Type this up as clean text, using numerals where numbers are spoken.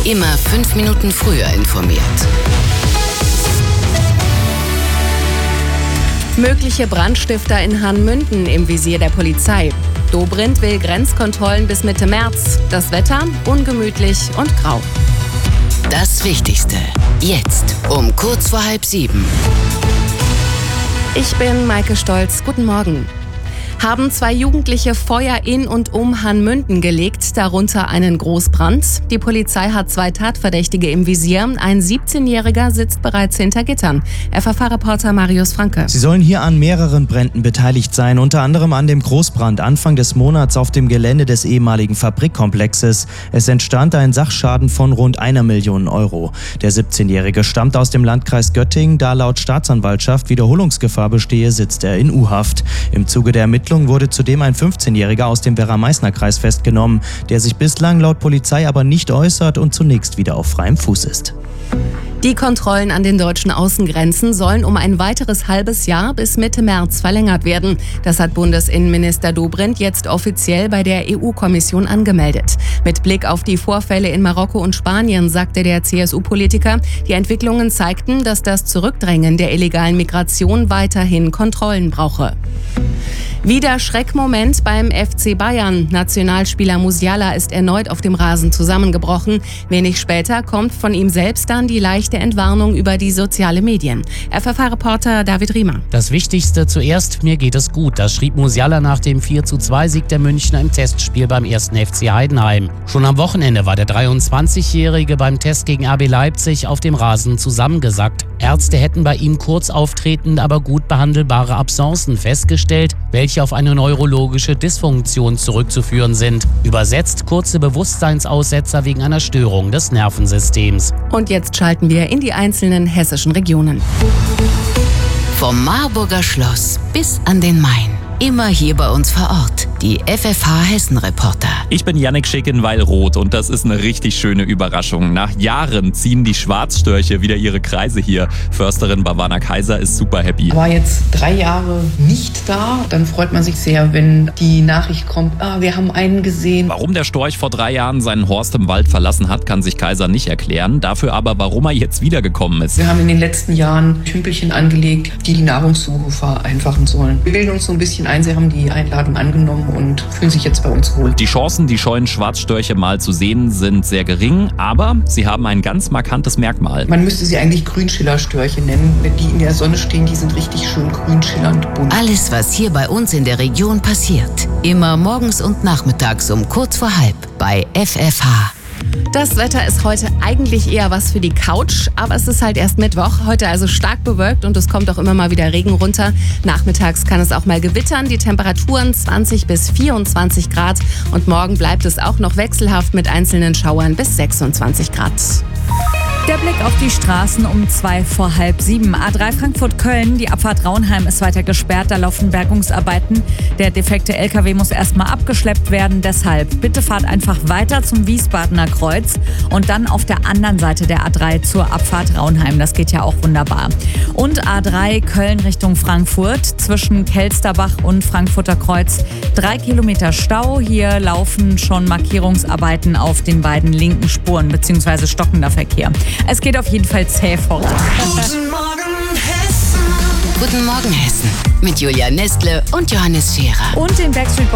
Immer 5 Minuten früher informiert. Mögliche Brandstifter in Hanmünden im Visier der Polizei. Dobrindt will Grenzkontrollen bis Mitte März. Das Wetter ungemütlich und grau. Das Wichtigste jetzt um kurz vor 6:30. Ich bin Maike Stolz. Guten Morgen. Haben 2 Jugendliche Feuer in und um Hanmünden gelegt, darunter einen Großbrand. Die Polizei hat 2 Tatverdächtige im Visier. Ein 17-Jähriger sitzt bereits hinter Gittern. FFH-Reporter Marius Franke. Sie sollen hier an mehreren Bränden beteiligt sein, unter anderem an dem Großbrand Anfang des Monats auf dem Gelände des ehemaligen Fabrikkomplexes. Es entstand ein Sachschaden von rund 1 Million Euro. Der 17-Jährige stammt aus dem Landkreis Göttingen, da laut Staatsanwaltschaft Wiederholungsgefahr bestehe, sitzt er in U-Haft. Im Zuge der Ermittlungen wurde zudem ein 15-Jähriger aus dem Werra-Meißner-Kreis festgenommen, der sich bislang laut Polizei aber nicht äußert und zunächst wieder auf freiem Fuß ist. Die Kontrollen an den deutschen Außengrenzen sollen um ein weiteres halbes Jahr bis Mitte März verlängert werden. Das hat Bundesinnenminister Dobrindt jetzt offiziell bei der EU-Kommission angemeldet. Mit Blick auf die Vorfälle in Marokko und Spanien sagte der CSU-Politiker, die Entwicklungen zeigten, dass das Zurückdrängen der illegalen Migration weiterhin Kontrollen brauche. Wieder Schreckmoment beim FC Bayern. Nationalspieler Musiala ist erneut auf dem Rasen zusammengebrochen. Wenig später kommt von ihm selbst dann die leichte Entwarnung über die sozialen Medien. FFH-Reporter David Riemer. Das Wichtigste zuerst, mir geht es gut. Das schrieb Musiala nach dem 4:2-Sieg der Münchner im Testspiel beim 1. FC Heidenheim. Schon am Wochenende war der 23-Jährige beim Test gegen RB Leipzig auf dem Rasen zusammengesackt. Ärzte hätten bei ihm kurz auftretende, aber gut behandelbare Absencen festgestellt, welche auf eine neurologische Dysfunktion zurückzuführen sind. Übersetzt kurze Bewusstseinsaussetzer wegen einer Störung des Nervensystems. Und jetzt schalten wir in die einzelnen hessischen Regionen. Vom Marburger Schloss bis an den Main. Immer hier bei uns vor Ort. Die FFH-Hessen-Reporter. Ich bin Jannik Schick in Weilroth und das ist eine richtig schöne Überraschung. Nach Jahren ziehen die Schwarzstörche wieder ihre Kreise hier. Försterin Bavana Kaiser ist super happy. War jetzt 3 Jahre nicht da. Dann freut man sich sehr, wenn die Nachricht kommt, wir haben einen gesehen. Warum der Storch vor 3 Jahren seinen Horst im Wald verlassen hat, kann sich Kaiser nicht erklären. Dafür aber, warum er jetzt wiedergekommen ist. Wir haben in den letzten Jahren Tümpelchen angelegt, die die Nahrungssuche vereinfachen sollen. Wir bilden uns so ein bisschen ein. Sie haben die Einladung angenommen und fühlen sich jetzt bei uns wohl. Die Chancen, die scheuen Schwarzstörche mal zu sehen, sind sehr gering, aber sie haben ein ganz markantes Merkmal. Man müsste sie eigentlich Grünschillerstörche nennen. Wenn die in der Sonne stehen, die sind richtig schön grün schillernd bunt. Alles, was hier bei uns in der Region passiert. Immer morgens und nachmittags um kurz vor 6:30 bei FFH. Das Wetter ist heute eigentlich eher was für die Couch, aber es ist halt erst Mittwoch. Heute also stark bewölkt und es kommt auch immer mal wieder Regen runter. Nachmittags kann es auch mal gewittern. Die Temperaturen 20 bis 24 Grad und morgen bleibt es auch noch wechselhaft mit einzelnen Schauern bis 26 Grad. Der Blick auf die Straßen um 6:45. A3 Frankfurt-Köln, die Abfahrt Raunheim ist weiter gesperrt, da laufen Bergungsarbeiten. Der defekte LKW muss erstmal abgeschleppt werden, deshalb bitte fahrt einfach weiter zum Wiesbadener Kreuz und dann auf der anderen Seite der A3 zur Abfahrt Raunheim. Das geht ja auch wunderbar. Und A3 Köln Richtung Frankfurt, zwischen Kelsterbach und Frankfurter Kreuz 3 Kilometer Stau. Hier laufen schon Markierungsarbeiten auf den beiden linken Spuren bzw. stockender Verkehr. Es geht auf jeden Fall zäh voran. Guten Morgen Hessen. Guten Morgen Hessen. Mit Julia Nestle und Johannes Scherer. Und den Backstreet Boys